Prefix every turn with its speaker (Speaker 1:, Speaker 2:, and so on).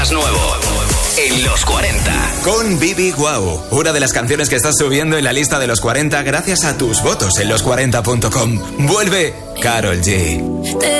Speaker 1: Nuevo en los 40
Speaker 2: con Bibi Guau, una de las canciones que estás subiendo en la lista de los 40 gracias a tus votos en los40.com. Vuelve Karol G.